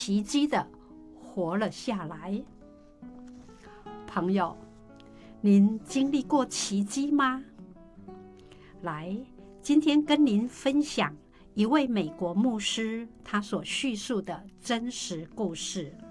奇迹的活了下来。朋友，您经历过奇迹吗？来，今天跟您分享一位美国牧师他所叙述的真实故事。